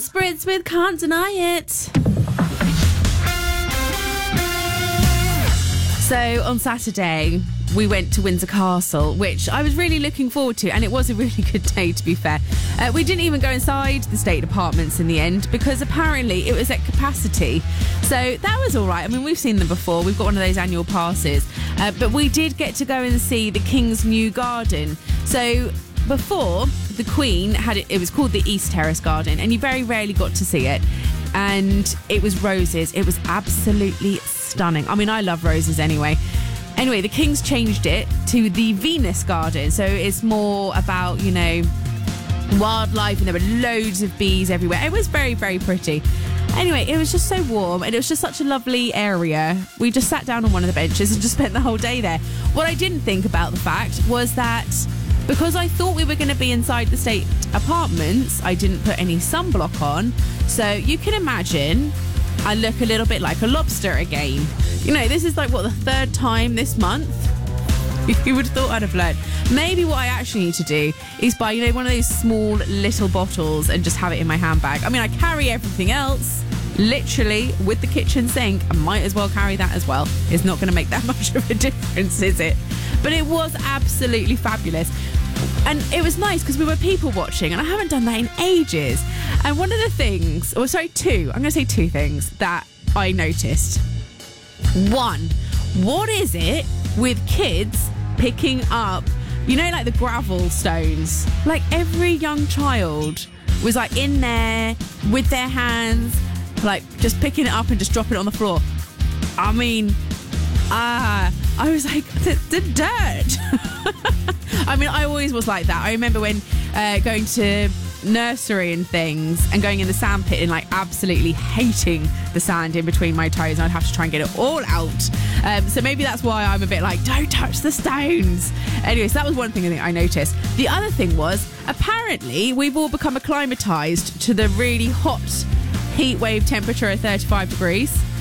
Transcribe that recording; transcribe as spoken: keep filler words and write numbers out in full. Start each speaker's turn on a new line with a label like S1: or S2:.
S1: Spritz with Can't Deny It. So on Saturday, we went to Windsor Castle, which I was really looking forward to, and it was a really good day, to be fair. Uh, we didn't even go inside the state apartments in the end because apparently it was at capacity. So that was all right. I mean, we've seen them before. We've got one of those annual passes. Uh, but we did get to go and see the King's New Garden. So before, the Queen had it, it was called the East Terrace Garden, and you very rarely got to see it. And it was roses. It was absolutely stunning. I mean, I love roses anyway. Anyway, the King's changed it to the Venus Garden. So it's more about, you know, wildlife, and there were loads of bees everywhere. It was very, very pretty. Anyway, it was just so warm, and it was just such a lovely area. We just sat down on one of the benches and just spent the whole day there. What I didn't think about the fact was that because I thought we were going to be inside the state apartments, I didn't put any sunblock on. So you can imagine I look a little bit like a lobster again. You know, this is like, what, the third time this month? You would have thought I'd have learned. Maybe what I actually need to do is buy, you know, one of those small little bottles and just have it in my handbag. I mean, I carry everything else, literally, with the kitchen sink. I might as well carry that as well. It's not going to make that much of a difference, is it? But it was absolutely fabulous. And it was nice because we were people watching, and I haven't done that in ages. And one of the things, or sorry, two, I'm going to say two things that I noticed. One, what is it with kids picking up, you know, like the gravel stones? Like every young child was like in there with their hands, like just picking it up and just dropping it on the floor. I mean, ah, uh, I was like, the, the dirt. I mean, I always was like that. I remember when uh, going to nursery and things and going in the sand pit and like absolutely hating the sand in between my toes, and I'd have to try and get it all out. Um, so maybe that's why I'm a bit like, don't touch the stones. Anyway, so that was one thing I think I noticed. The other thing was, apparently we've all become acclimatized to the really hot heat wave temperature of thirty-five degrees.